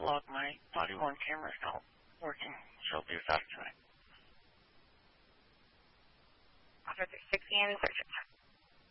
log. My body-worn camera is not working, so I'll be without it tonight. Officer 60 in search.